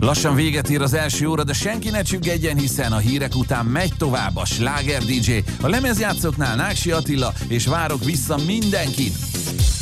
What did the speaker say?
Lassan véget ér az első óra, de senki ne csüggedjen, hiszen a hírek után megy tovább a Sláger DJ. A lemezjátszóknál Náksi Attila, és várok vissza mindenkit.